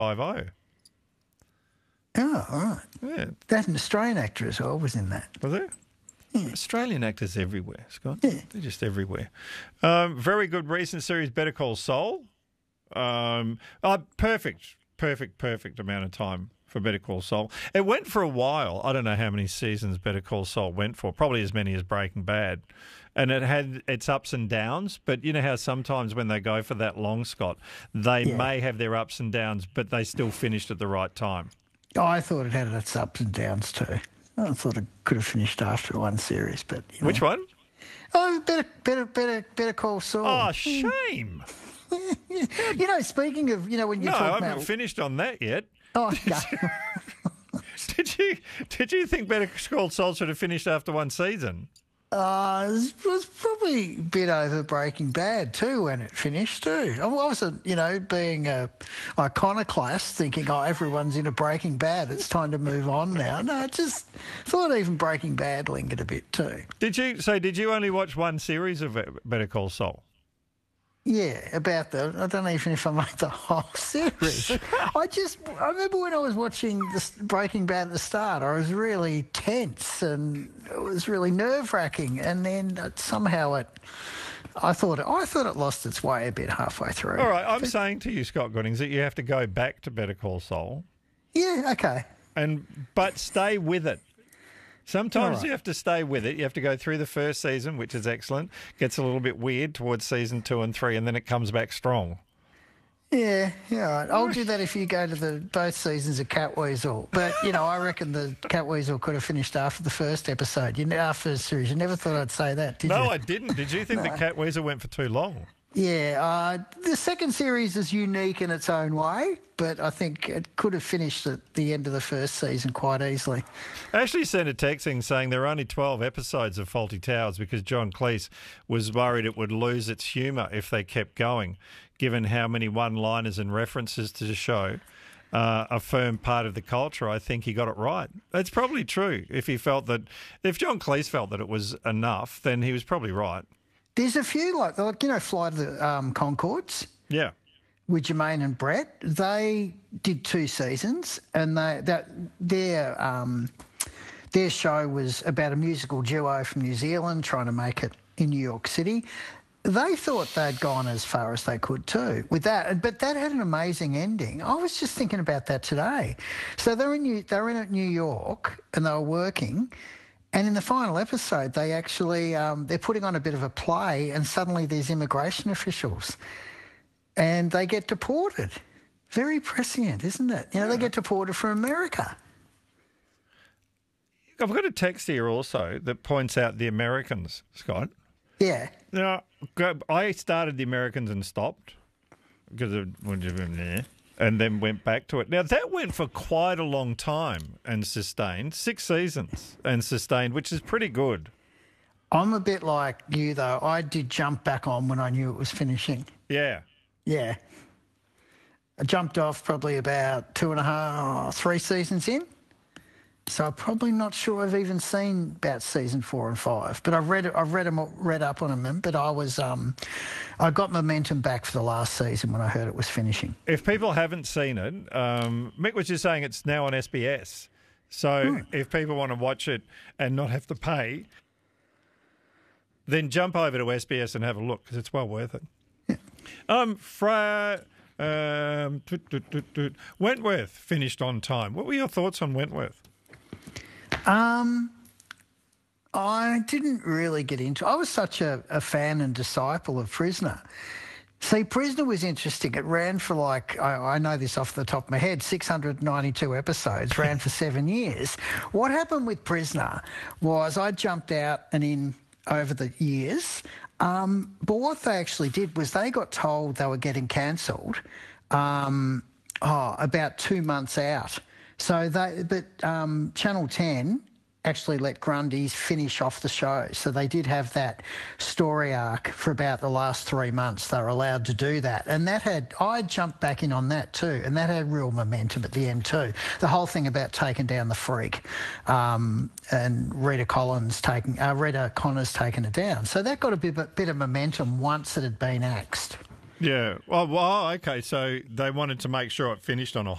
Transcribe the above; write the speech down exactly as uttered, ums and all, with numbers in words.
five oh. Oh, all right. Yeah. That an Australian actor as well was in that. Was there? Yeah. Australian actors everywhere, Scott. Yeah. They're just everywhere. Um, very good recent series, Better Call Saul. Um, oh, perfect, perfect, perfect amount of time for Better Call Saul. It went for a while. I don't know how many seasons Better Call Saul went for. Probably as many as Breaking Bad. And it had its ups and downs. But you know how sometimes when they go for that long, Scott, they Yeah. may have their ups and downs, but they still finished at the right time. Oh, I thought it had its ups and downs too. I thought it could have finished after one series, but you know. Which one? Oh, better, better, better, better Call Saul. Oh, shame. You know, speaking of, you know, when you No, talk I haven't about... finished on that yet. Oh, okay. Did you did you think Better Call Saul should have finished after one season? Uh, it was probably a bit over Breaking Bad too when it finished too. I wasn't, you know, being a iconoclast thinking, oh, everyone's into Breaking Bad, it's time to move on now. No, I just thought even Breaking Bad lingered a bit too. Did you so? Did you only watch one series of Better Call Saul? Yeah, about the, I don't know even if I made the whole series. I just, I remember when I was watching this Breaking Bad at the start, I was really tense and it was really nerve-wracking. And then somehow it, I thought, it, I thought it lost its way a bit halfway through. All right, I'm but, saying to you, Scott Goodings, that you have to go back to Better Call Saul. Yeah, okay. And but stay with it. Sometimes right. you have to stay with it. You have to go through the first season, which is excellent. Gets a little bit weird towards season two and three, and then it comes back strong. Yeah, yeah, right. I'll do that if you go to the both seasons of Catweasel. But, you know, I reckon the Catweasel could have finished after the first episode, you know, after the series. You never thought I'd say that, did no, you? No, I didn't. Did you think No. the Catweasel went for too long? Yeah, uh, the second series is unique in its own way, but I think it could have finished at the end of the first season quite easily. I actually sent a texting saying there are only twelve episodes of Fawlty Towers because John Cleese was worried it would lose its humour if they kept going, given how many one-liners and references to the show uh, a firm part of the culture. I think he got it right. That's probably true. If he felt that, if John Cleese felt that it was enough, then he was probably right. There's a few, like, like you know, Flight of the um, Conchords. Yeah. With Jermaine and Brett. They did two seasons, and they that their um, their show was about a musical duo from New Zealand trying to make it in New York City. They thought they'd gone as far as they could too with that, but that had an amazing ending. I was just thinking about that today. So they're in New, they're in at New York, and they were working. And in the final episode, they actually, um, they're putting on a bit of a play, and suddenly there's immigration officials and they get deported. Very prescient, isn't it? You know, yeah. They get deported from America. I've got a text here also that points out the Americans, Scott. Yeah. Now, I started the Americans and stopped because of there. And then went back to it. Now, that went for quite a long time and sustained. Six seasons and sustained, which is pretty good. I'm a bit like you, though. I did jump back on when I knew it was finishing. Yeah. Yeah. I jumped off probably about two and a half, three seasons in. So I'm probably not sure I've even seen about season four and five. But I've read I've read them, read up on them. But I was um, I got momentum back for the last season when I heard it was finishing. If people haven't seen it, um, Mick was just saying it's now on S B S. So hmm. if people want to watch it and not have to pay, then jump over to S B S and have a look because it's well worth it. Yeah. Um, Fra, um, toot, toot, toot, toot. Wentworth finished on time. What were your thoughts on Wentworth? Um, I didn't really get into. I was such a, a fan and disciple of Prisoner. See, Prisoner was interesting. It ran for like, I, I know this off the top of my head, six hundred ninety-two episodes, ran for seven years. What happened with Prisoner was I jumped out and in over the years. Um, but what they actually did was they got told they were getting cancelled um, oh, about two months out. So they, but um, Channel ten actually let Grundy's finish off the show. So they did have that story arc for about the last three months. They were allowed to do that. And that had, I jumped back in on that too. And that had real momentum at the end too. The whole thing about taking down the freak um, and Rita Collins taking, uh, Rita Connors taking it down. So that got a bit, a bit of momentum once it had been axed. Yeah. Well, well, okay. So they wanted to make sure it finished on a